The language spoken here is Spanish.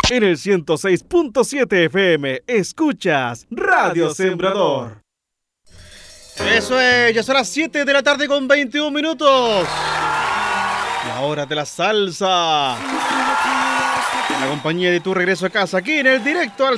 En el 106.7 FM, escuchas Radio Sembrador. Eso es, ya son las 7 de la tarde con 21 minutos. La hora de la salsa. La compañía de tu regreso a casa aquí en el directo al